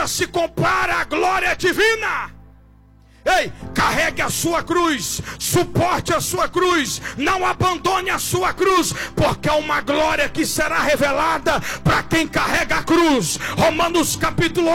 se compara à glória divina. Ei, carregue a sua cruz, suporte a sua cruz, não abandone a sua cruz, porque é uma glória que será revelada para quem carrega a cruz. Romanos capítulo